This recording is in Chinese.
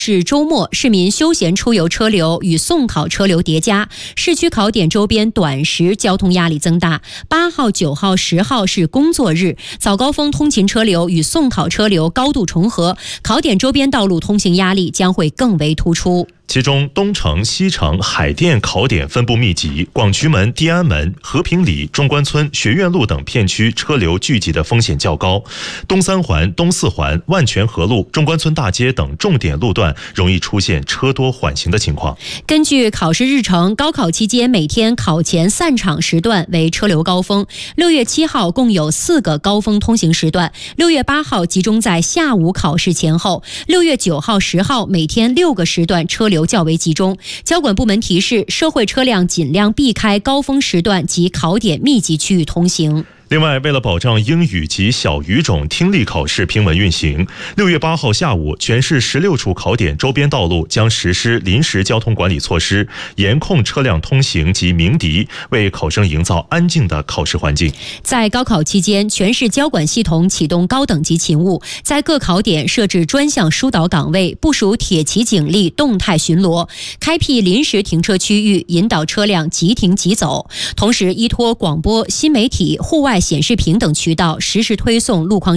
是周末市民休闲出游车流与送考车流叠加，市区考点周边短时交通压力增大。8号、9号、10号是工作日，早高峰通勤车流与送考车流高度重合，考点周边道路通行压力将会更为突出。 其中东城、西城、海淀考点分布密集，广渠门、地安门、和平里、中关村、学院路等片区车流聚集的风险较高。东三环、东四环、万泉河路、中关村大街等重点路段容易出现车多缓行的情况。 根据考试日程，高考期间每天考前散场时段为车流高峰。6月7号共有4个高峰通行时段，6月8号集中在下午考试前后，6月9号、10号每天6个时段车流较为集中。交管部门提示，社会车辆尽量避开高峰时段及考点密集区域通行。 另外，为了保障英语及小语种听力考试平稳运行，6月8号下午，全市16处考点周边道路将实施临时交通管理措施，严控车辆通行及鸣笛，为考生营造安静的考试环境。 在高考期间，全市交管系统启动高等级勤务，在各考点设置专项疏导岗位，部署铁骑警力动态巡逻，开辟临时停车区域，引导车辆即停即走。同时，依托广播、新媒体、户外显示屏等渠道，实时推送路况